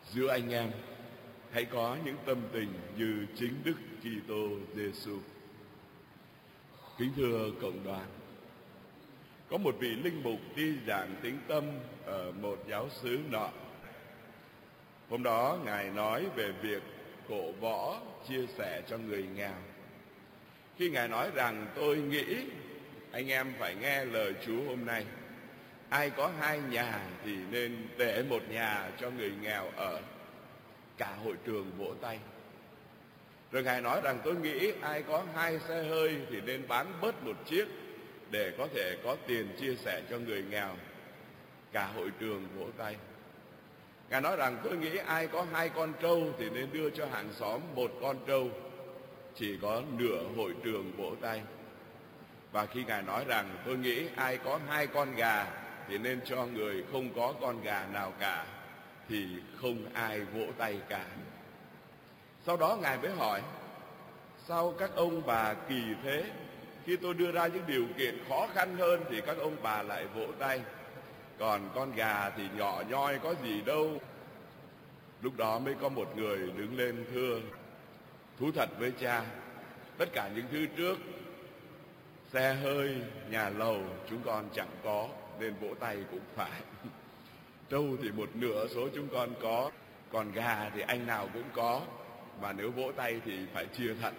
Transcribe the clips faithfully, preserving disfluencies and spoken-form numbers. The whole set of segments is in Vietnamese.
Giữa anh em hãy có những tâm tình như chính Đức Kitô Giêsu. Kính thưa cộng đoàn, có một vị linh mục đi giảng tín tâm ở một giáo xứ nọ. Hôm đó ngài nói về việc cổ võ chia sẻ cho người nghèo. Khi ngài nói rằng tôi nghĩ anh em phải nghe lời Chúa hôm nay, ai có hai nhà thì nên để một nhà cho người nghèo ở. Cả hội trường vỗ tay. Rồi ngài nói rằng tôi nghĩ ai có hai xe hơi thì nên bán bớt một chiếc để có thể có tiền chia sẻ cho người nghèo. Cả hội trường vỗ tay. Ngài nói rằng tôi nghĩ ai có hai con trâu thì nên đưa cho hàng xóm một con trâu. Chỉ có nửa hội trường vỗ tay. Và khi ngài nói rằng tôi nghĩ ai có hai con gà thì nên cho người không có con gà nào cả, thì không ai vỗ tay cả. Sau đó ngài mới hỏi, sao các ông bà kỳ thế? Khi tôi đưa ra những điều kiện khó khăn hơn thì các ông bà lại vỗ tay, còn con gà thì nhỏ nhoi có gì đâu. Lúc đó mới có một người đứng lên thưa, thú thật với cha, tất cả những thứ trước, xe hơi, nhà lầu chúng con chẳng có, nên vỗ tay cũng phải. Trâu thì một nửa số chúng con có, còn gà thì anh nào cũng có, và nếu vỗ tay thì phải chia thật.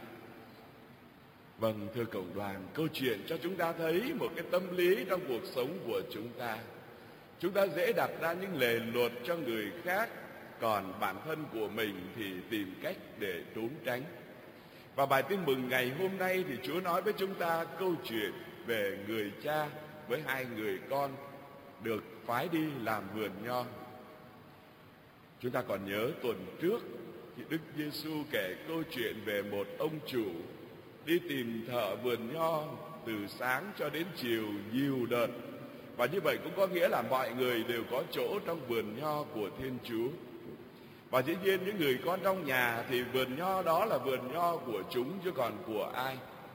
Vâng, thưa cộng đoàn, câu chuyện cho chúng ta thấy một cái tâm lý trong cuộc sống của chúng ta. Chúng ta dễ đặt ra những lề luật cho người khác, còn bản thân của mình thì tìm cách để trốn tránh. Và bài tin mừng ngày hôm nay thì Chúa nói với chúng ta câu chuyện về người cha với hai người con được phái đi làm vườn nho. Chúng ta còn nhớ tuần trước thì Đức Giêsu kể câu chuyện về một ông chủ đi tìm thợ vườn nho từ sáng cho đến chiều nhiều đợt. Và như vậy cũng có nghĩa là mọi người đều có chỗ trong vườn nho của Thiên Chúa. Và dĩ nhiên những người con trong nhà thì vườn nho đó là vườn nho của chúng chứ còn của ai.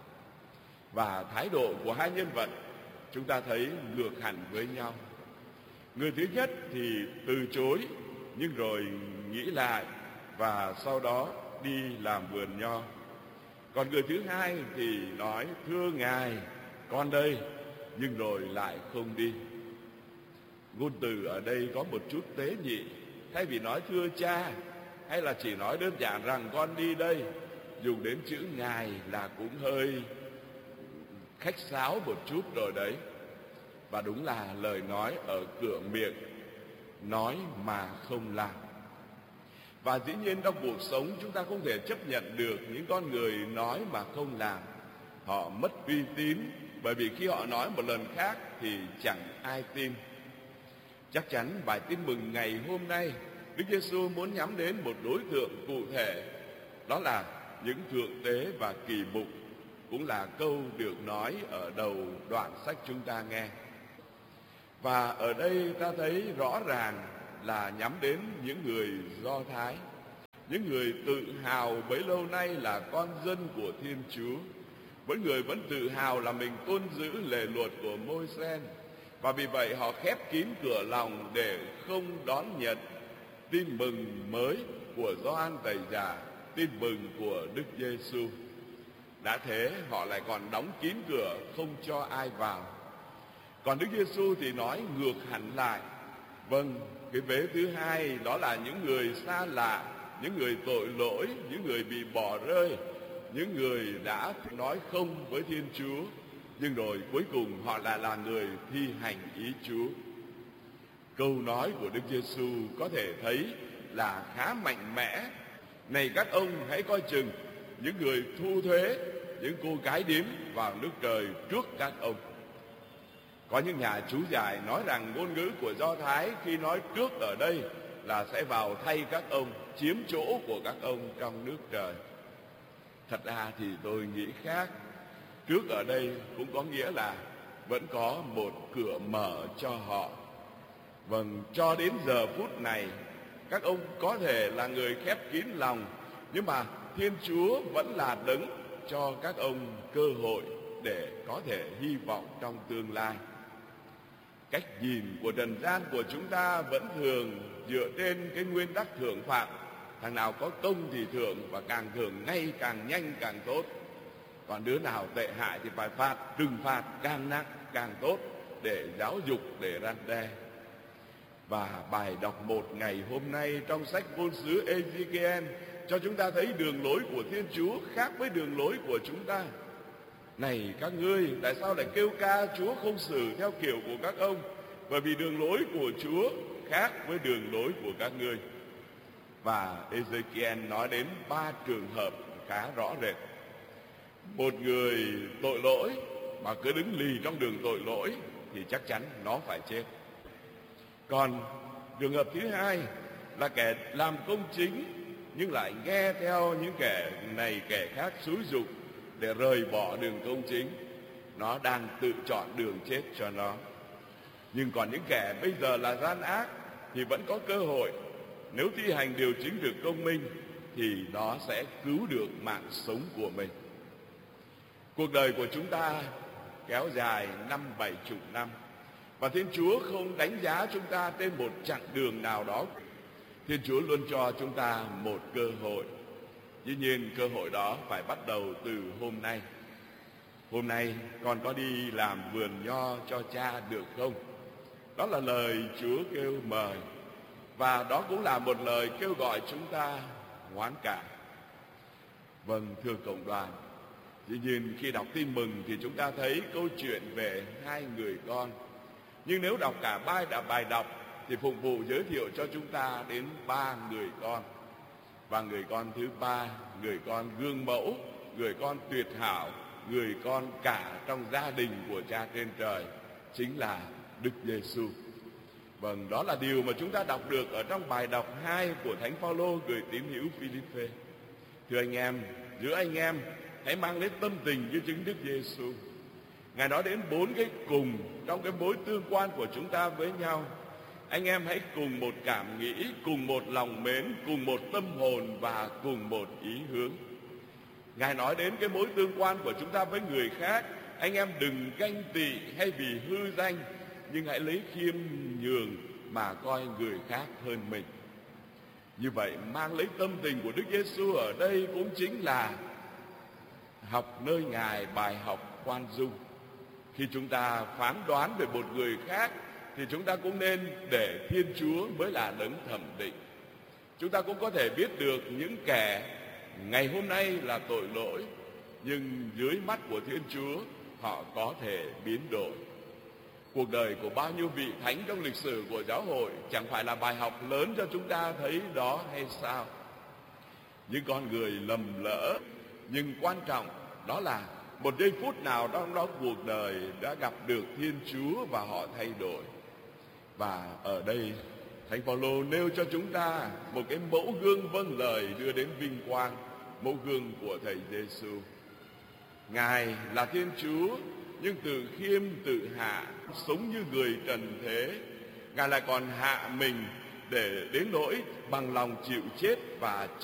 Và thái độ của hai nhân vật chúng ta thấy ngược hẳn với nhau. Người thứ nhất thì từ chối nhưng rồi nghĩ lại và sau đó đi làm vườn nho. Còn người thứ hai thì nói thưa ngài, con đây, nhưng rồi lại không đi. Ngôn từ ở đây có một chút tế nhị. Thay vì nói thưa cha hay là chỉ nói đơn giản rằng con đi đây, dùng đến chữ ngài là cũng hơi khách sáo một chút rồi đấy. Và đúng là lời nói ở cửa miệng, nói mà không làm. Và dĩ nhiên trong cuộc sống chúng ta không thể chấp nhận được những con người nói mà không làm. Họ mất uy tín, bởi vì khi họ nói một lần khác thì chẳng ai tin. Chắc chắn bài tin mừng ngày hôm nay Đức Giêsu muốn nhắm đến một đối tượng cụ thể, đó là những thượng tế và kỳ mục, cũng là câu được nói ở đầu đoạn sách chúng ta nghe. Và ở đây ta thấy rõ ràng là nhắm đến những người Do Thái, những người tự hào bấy lâu nay là con dân của Thiên Chúa. Mỗi người vẫn tự hào là mình tôn giữ lề luật của Môi-se, và vì vậy họ khép kín cửa lòng để không đón nhận tin mừng mới của Gioan Tẩy Giả, tin mừng của Đức Giêsu. Đã thế họ lại còn đóng kín cửa không cho ai vào. Còn Đức Giêsu thì nói ngược hẳn lại. Vâng, cái vế thứ hai đó là những người xa lạ, những người tội lỗi, những người bị bỏ rơi, những người đã nói không với Thiên Chúa, nhưng rồi cuối cùng họ lại là người thi hành ý Chúa. Câu nói của Đức Giêsu có thể thấy là khá mạnh mẽ. Này các ông hãy coi chừng những người thu thuế, những cô gái điếm vào nước trời trước các ông. Có những nhà chú giải nói rằng ngôn ngữ của Do Thái khi nói trước ở đây là sẽ vào thay các ông, chiếm chỗ của các ông trong nước trời. Thật ra thì tôi nghĩ khác. Trước ở đây cũng có nghĩa là vẫn có một cửa mở cho họ. Vâng, cho đến giờ phút này các ông có thể là người khép kín lòng, nhưng mà Thiên Chúa vẫn là đấng cho các ông cơ hội để có thể hy vọng trong tương lai. Cách nhìn của trần gian của chúng ta vẫn thường dựa trên cái nguyên tắc thưởng phạt. Thằng nào có công thì thưởng, và càng thưởng ngay càng nhanh càng tốt. Còn đứa nào tệ hại thì phải phạt, trừng phạt càng nặng càng tốt, để giáo dục, để răn đe. Và bài đọc một ngày hôm nay trong sách ngôn sứ Ê-giê-ki-en cho chúng ta thấy đường lối của Thiên Chúa khác với đường lối của chúng ta. Này các ngươi, tại sao lại kêu ca Chúa không xử theo kiểu của các ông? Bởi vì đường lối của Chúa khác với đường lối của các ngươi. Và Ê-giê-ki-en nói đến ba trường hợp khá rõ rệt. Một người tội lỗi mà cứ đứng lì trong đường tội lỗi thì chắc chắn nó phải chết. Còn trường hợp thứ hai là kẻ làm công chính nhưng lại nghe theo những kẻ này kẻ khác xúi giục để rời bỏ đường công chính. Nó đang tự chọn đường chết cho nó. Nhưng còn những kẻ bây giờ là gian ác thì vẫn có cơ hội. Nếu thi hành điều chính được công minh thì nó sẽ cứu được mạng sống của mình. Cuộc đời của chúng ta kéo dài năm bảy chục năm, và Thiên Chúa không đánh giá chúng ta trên một chặng đường nào đó. Thiên Chúa luôn cho chúng ta một cơ hội. Dĩ nhiên cơ hội đó phải bắt đầu từ hôm nay. Hôm nay con có đi làm vườn nho cho cha được không? Đó là lời Chúa kêu mời. Và đó cũng là một lời kêu gọi chúng ta hoán cải. Vâng, thưa cộng đoàn, dĩ nhiên khi đọc tin mừng thì chúng ta thấy câu chuyện về hai người con. Nhưng nếu đọc cả ba bài đọc thì phục vụ giới thiệu cho chúng ta đến ba người con. Và người con thứ ba, người con gương mẫu, người con tuyệt hảo, người con cả trong gia đình của Cha trên trời, chính là Đức Giêsu. Vâng, đó là điều mà chúng ta đọc được ở trong bài đọc hai của Thánh Phaolô gửi tín hữu Phi-líp-phê. Thưa anh em, giữa anh em hãy mang đến tâm tình như chính Đức Giêsu. Ngài nói đến bốn cái cùng trong cái mối tương quan của chúng ta với nhau. Anh em hãy cùng một cảm nghĩ, cùng một lòng mến, cùng một tâm hồn và cùng một ý hướng. Ngài nói đến cái mối tương quan của chúng ta với người khác. Anh em đừng ganh tị hay vì hư danh, nhưng hãy lấy khiêm nhường mà coi người khác hơn mình. Như vậy mang lấy tâm tình của Đức Giêsu ở đây cũng chính là học nơi Ngài bài học khoan dung. Khi chúng ta phán đoán về một người khác thì chúng ta cũng nên để Thiên Chúa mới là đấng thẩm định. Chúng ta cũng có thể biết được những kẻ ngày hôm nay là tội lỗi, nhưng dưới mắt của Thiên Chúa họ có thể biến đổi. Cuộc đời của bao nhiêu vị thánh trong lịch sử của giáo hội chẳng phải là bài học lớn cho chúng ta thấy đó hay sao? Những con người lầm lỡ, nhưng quan trọng đó là một giây phút nào trong đó cuộc đời đã gặp được Thiên Chúa và họ thay đổi. Và ở đây Thánh Phaolô nêu cho chúng ta một cái mẫu gương vâng lời đưa đến vinh quang, mẫu gương của Thầy Giêsu. Ngài là Thiên Chúa nhưng tự khiêm tự hạ, sống như người trần thế. Ngài lại còn hạ mình để đến nỗi bằng lòng chịu chết và chết